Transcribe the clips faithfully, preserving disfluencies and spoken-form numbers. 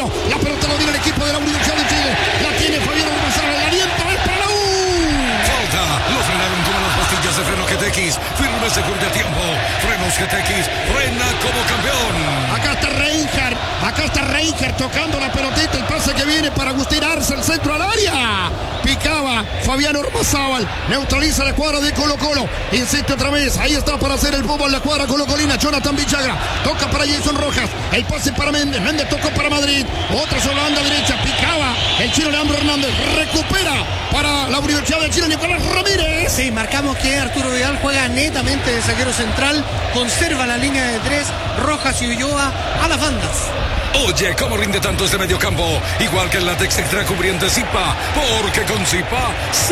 Colo. La pelota lo tiene el equipo de la Universidad de Chile. La tiene Fabián Ormazábal. El aliento es para la U. Falta. Lo frenaron como las pastillas de freno G T X. Firme, seguro de tiempo. Frenos G T X. Frena como campeón. Acá está Reinhardt. Acá está Reinhardt tocando la pelotita. El pase que viene para Agustín Arce. El centro al área. Picaba Fabián Ormazábal. Neutraliza la cuadra de Colo Colo. Insiste otra vez. Ahí está para hacer el fútbol la cuadra colocolina. Jonathan Villagra. Toca para Jason Rojas. El pase para Méndez. Méndez tocó para Madrid. Otra sobre la banda derecha. Picaba el chino Leandro Hernández. Recupera para la Universidad de Chile Nicolás Ramírez. Sí, marcamos que Arturo Vidal juega netamente de zaguero central. Conserva la línea de tres. Rojas y Ulloa a las bandas. Oye, ¿cómo rinde tanto este mediocampo? Igual que el látex extra cubriente Zipa, porque con Zipa,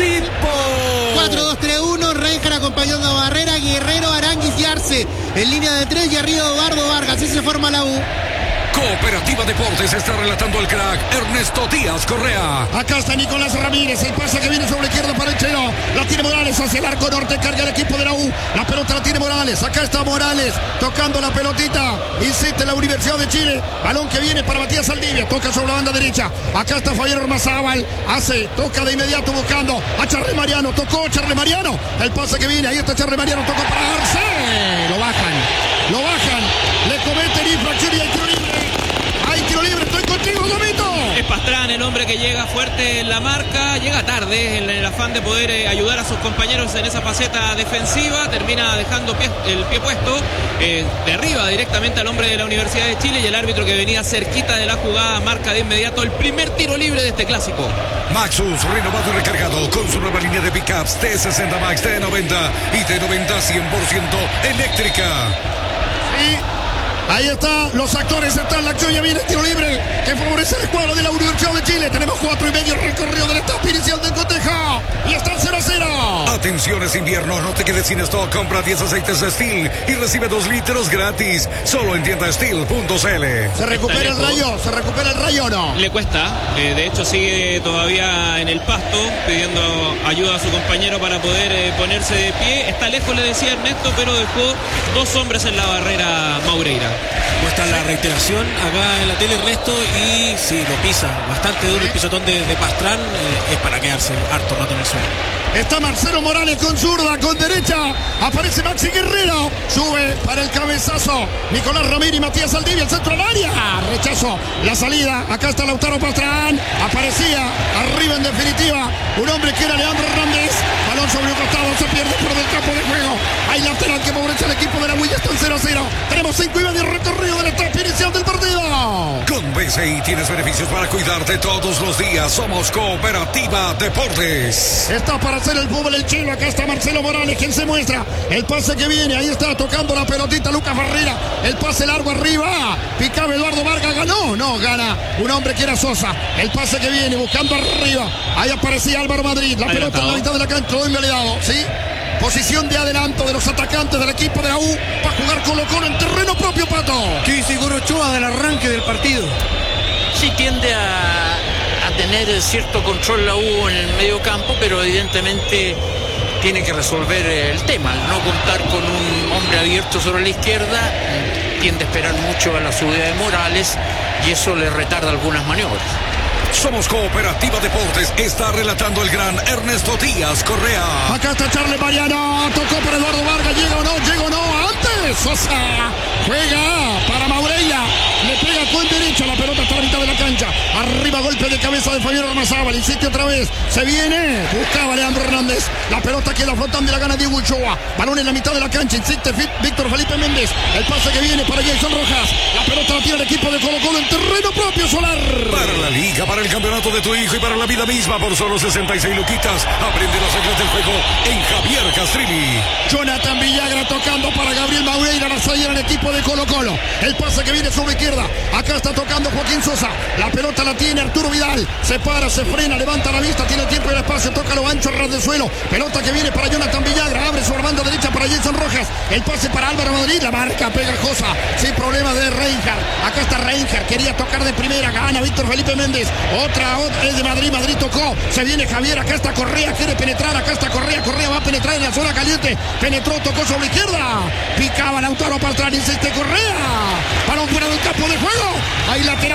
Zipo. cuatro dos tres uno, Reinhardt acompañando a Barrera, Guerrero, Aranguis y Arce. En línea de tres y arriba Eduardo Vargas. Así se forma la U. Cooperativa Deportes está relatando el crack Ernesto Díaz Correa. Acá está Nicolás Ramírez. El pase que viene sobre la izquierda para el Chelo. La tiene Morales hacia el arco norte. Carga el equipo de la U. La pelota la tiene Morales. Acá está Morales tocando la pelotita. Insiste la Universidad de Chile. Balón que viene para Matías Saldivia. Toca sobre la banda derecha. Acá está Fabián Ormazábal. Hace, toca de inmediato buscando a Charles Mariano. Tocó Charles Mariano. El pase que viene. Ahí está Charles Mariano. Tocó para Arce. Lo bajan. Lo bajan. Le cometen infracción y hay tiro libre. Hay tiro libre. Estoy contigo, Domito. Es Pastrán el hombre que llega fuerte en la marca, llega tarde en el afán de poder eh, ayudar a sus compañeros en esa faceta defensiva, termina dejando pie, el pie puesto, eh, derriba directamente al hombre de la Universidad de Chile y el árbitro que venía cerquita de la jugada marca de inmediato el primer tiro libre de este clásico. Maxus, renovado y recargado con su nueva línea de pickups T sesenta Max, T noventa y T noventa cien por ciento eléctrica. Sí. Ahí está, los actores están, la acción ya viene el tiro libre que favorece el cuadro de la Universidad de Chile. Tenemos cuatro y medio recorrido del etapa inicial del cotejo y están cero a cero. Atención, es invierno, no te quedes sin stock, compra diez aceites de Steel y recibe dos litros gratis, solo en tienda steel punto c l. Se recupera el rayo, se recupera el rayo o no. Le cuesta, eh, de hecho sigue todavía en el pasto pidiendo ayuda a su compañero para poder eh, ponerse de pie. Está lejos, le decía Ernesto, pero dejó dos hombres en la barrera Maureira. Muestra la reiteración acá en la tele, Ernesto, y sí, lo pisa bastante duro el pisotón de, de Pastrán, eh, es para quedarse harto rato en el suelo. Está Marcelo Morales con zurda, con derecha. Aparece Maxi Guerrero. Sube para el cabezazo. Nicolás Ramírez y Matías Saldivia, el centro al área. Rechazo la salida. Acá está Lautaro Pastrán. Aparecía arriba en definitiva un hombre que era Leandro Hernández. Balón sobre un costado. Se pierde por el campo de juego. Hay lateral que favorece al equipo de la Huilla. Está en cero a cero. Tenemos cinco y medio recorrido de la etapa inicial del partido. Con B C I tienes beneficios para cuidarte todos los días. Somos Cooperativa Deportes. Está para hacer el fútbol el chilo. Acá está Marcelo Morales, quien se muestra. El pase que viene, ahí está tocando la pelotita Lucas Barrera. El pase largo arriba. Picaba Eduardo Vargas, ganó. No, gana un hombre que era Sosa. El pase que viene, buscando arriba. Ahí aparecía Álvaro Madrid. La pelota en la mitad de la cancha, todo invalidado. ¿Sí? Posición de adelanto de los atacantes del equipo de la U para jugar Colo Colo en terreno propio, Pato. ¿Qué dice Igor Ochoa del arranque del partido? Sí tiende a, a tener cierto control la U en el medio campo, pero evidentemente tiene que resolver el tema. Al no contar con un hombre abierto sobre la izquierda, tiende a esperar mucho a la subida de Morales y eso le retarda algunas maniobras. Somos Cooperativa Deportes. Está relatando el gran Ernesto Díaz Correa. Acá está Charles Mariano. Tocó por Eduardo Vargas. Llega o no, llega o no. Antes Sosa juega para Maureira. Le pega con derecha. La pelota está a la mitad de la cancha. Arriba, golpe de cabeza de Fabián Ormazábal. Insiste otra vez. Se viene. Buscaba Leandro Hernández. La pelota queda flotando y la gana Diego Ulloa. Balón en la mitad de la cancha. Insiste Víctor Felipe Méndez. El pase que viene para Jason Rojas. La pelota la tiene el equipo de Colo Colo en terreno propio, Solar. Para la liga, para el campeonato de tu hijo y para la vida misma por solo sesenta y seis luquitas. Aprende los secretos del juego en Javier Castrilli. Jonathan Villagra tocando para Gabriel Maureira, la salida del equipo de Colo Colo. El pase que viene sobre izquierda. Acá está tocando Joaquín Sosa. La pelota la tiene Arturo Vidal. Se para, se frena, levanta la vista, tiene el tiempo y el espacio. Toca lo ancho, ras del suelo. Pelota que viene para Jonathan Villagra. Abre su banda derecha para Jason Rojas. El pase para Álvaro Madrid. La marca pegajosa. Sin problema de Reinhardt. Acá está Reinhardt. Quería tocar de primera. Gana Víctor Felipe Méndez. Otra, otra es de Madrid. Madrid tocó. Se viene Javier. Acá está Correa. Quiere penetrar. Acá está Correa. Correa va a penetrar en la zona caliente. Penetró, tocó sobre izquierda. Picaba Lautaro Pastrán. Insiste Correa. Balón fuera del campo de juego. Ahí lateral